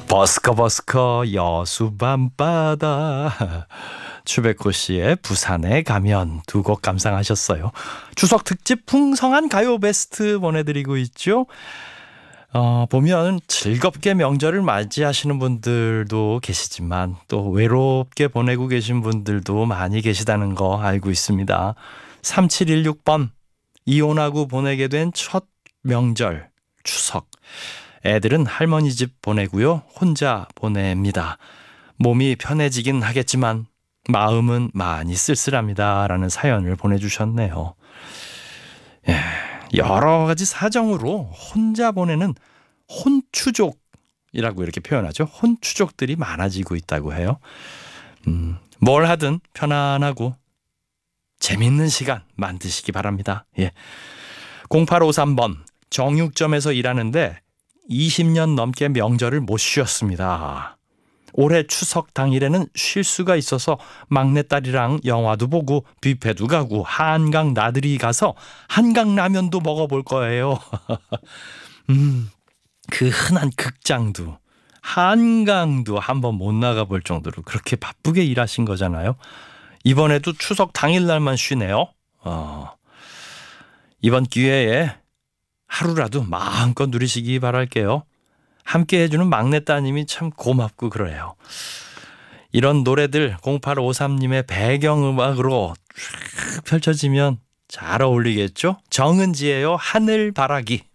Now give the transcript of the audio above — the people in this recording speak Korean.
버스커 여수 밤바다. 추백호 씨의 부산에 가면 두 곡 감상하셨어요. 추석 특집 풍성한 가요 베스트 보내드리고 있죠. 보면 즐겁게 명절을 맞이하시는 분들도 계시지만 또 외롭게 보내고 계신 분들도 많이 계시다는 거 알고 있습니다. 3716번 이혼하고 보내게 된 첫 명절 추석. 애들은 할머니 집 보내고요. 혼자 보냅니다. 몸이 편해지긴 하겠지만 마음은 많이 쓸쓸합니다. 라는 사연을 보내주셨네요. 여러 가지 사정으로 혼자 보내는 혼추족이라고 이렇게 표현하죠. 혼추족들이 많아지고 있다고 해요. 뭘 하든 편안하고 재밌는 시간 만드시기 바랍니다. 0853번 정육점에서 일하는데 20년 넘게 명절을 못 쉬었습니다. 올해 추석 당일에는 쉴 수가 있어서 막내딸이랑 영화도 보고 뷔페도 가고 한강 나들이 가서 한강라면도 먹어볼 거예요. 그 흔한 극장도 한강도 한번 못 나가볼 정도로 그렇게 바쁘게 일하신 거잖아요. 이번에도 추석 당일날만 쉬네요. 이번 기회에 하루라도 마음껏 누리시기 바랄게요. 함께 해주는 막내 따님이 참 고맙고 그래요. 이런 노래들 0853님의 배경음악으로 쫙 펼쳐지면 잘 어울리겠죠? 정은지예요. 하늘바라기.